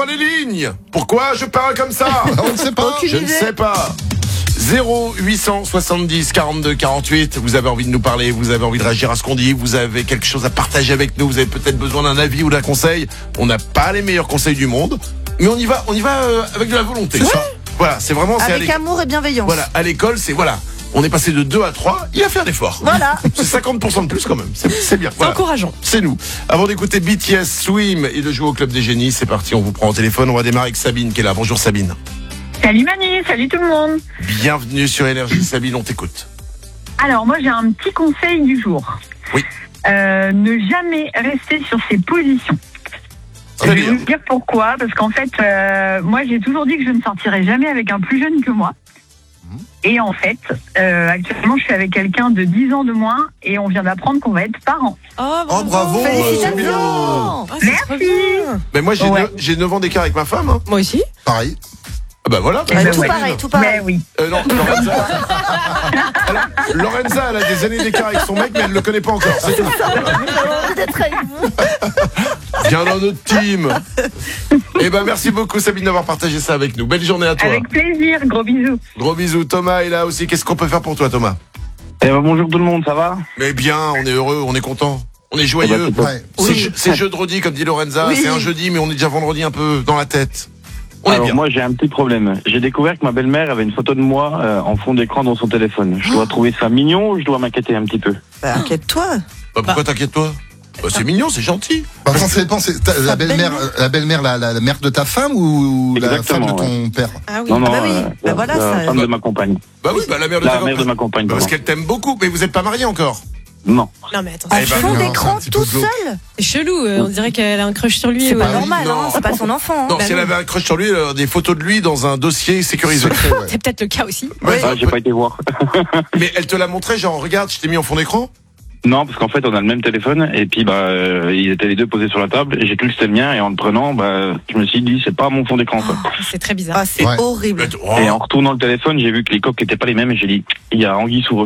les lignes. Pourquoi je parle comme ça? On ne sait pas. Je ne sais pas. 0870 42 48. Vous avez envie de nous parler, vous avez envie de réagir à ce qu'on dit, vous avez quelque chose à partager avec nous, vous avez peut-être besoin d'un avis ou d'un conseil. On n'a pas les meilleurs conseils du monde, mais on y va avec de la volonté. C'est ça. Voilà, c'est vraiment Avec amour et bienveillance. Voilà, à l'école, c'est voilà. On est passé de 2 à 3, il a fait un effort. Voilà. C'est 50% de plus quand même. C'est bien. Voilà. C'est encourageant. C'est nous. Avant d'écouter BTS Swim et de jouer au Club des Génies, c'est parti, on vous prend au téléphone. On va démarrer avec Sabine qui est là. Bonjour Sabine. Salut Manu, salut tout le monde. Bienvenue sur Énergie. Sabine, on t'écoute. Alors moi j'ai un petit conseil du jour. Oui. Ne jamais rester sur ses positions. Très Je vais bien. vous dire pourquoi, parce qu'en fait, moi j'ai toujours dit que je ne sortirais jamais avec un plus jeune que moi. Et en fait, actuellement je suis avec quelqu'un de 10 ans de moins et on vient d'apprendre qu'on va être parents. Oh bravo, c'est bien. Oh, c'est Merci. trop bien. Mais moi Ouais. j'ai 9 ans d'écart avec ma femme. Hein. Moi aussi. Pareil. Ah bah voilà. Ouais, tout ouais. pareil, tout pareil. Mais oui. Non, Lorenza. Lorenza, elle a des années d'écart avec son mec, mais elle le connaît pas encore. C'est tout. D'être avec vous. Viens dans notre team. Eh ben merci beaucoup Sabine d'avoir partagé ça avec nous. Belle journée à toi. Avec plaisir, gros bisous. Gros bisous. Thomas est là aussi. Qu'est-ce qu'on peut faire pour toi, Thomas? Bonjour tout le monde, ça va? Mais bien, on est heureux, on est content. On est joyeux. Ouais. C'est jeudi, comme dit Lorenza. Oui. C'est un jeudi, mais on est déjà vendredi un peu dans la tête. On est Alors bien. moi j'ai un petit problème. J'ai découvert que ma belle-mère avait une photo de moi en fond d'écran dans son téléphone. Je dois trouver ça mignon ou je dois m'inquiéter un petit peu? Bah, inquiète-toi. Bah, pourquoi t'inquiètes-toi? Bah, c'est mignon, c'est gentil. Par contre, ça dépend, c'est la belle-mère, la mère de ta femme ou la femme Exactement, de ton père? Ah oui. Non, non, bah oui. Bah voilà, la ça- femme de ma compagne. Bah oui, bah la mère de La ta mère de compagne. ma compagne, Bah, parce pardon. qu'elle t'aime beaucoup, mais vous êtes pas mariés encore. Non. Non mais attends, En Eh ben, fond non, d'écran, c'est un petit peu toute glauque. seule. c'est chelou. On dirait qu'elle a un crush sur lui. C'est pas oui, normal, non. hein. C'est pas son enfant. Non, Bah si elle non. avait un crush sur lui, elle aurait des photos de lui dans un dossier sécurisé. Secret, ouais. C'est peut-être le cas aussi. Ouais, Ah, j'ai pas été voir. Mais elle te l'a montré, genre regarde, je t'ai mis en fond d'écran. Non, parce qu'en fait on a le même téléphone et puis ils étaient les deux posés sur la table et j'ai cru que c'était le mien et en le prenant, je me suis dit c'est pas mon fond d'écran quoi. C'est très bizarre. Ah, c'est Ouais. horrible. Oh. Et en retournant le téléphone, j'ai vu que les coques étaient pas les mêmes et j'ai dit il y a anguille sous roche.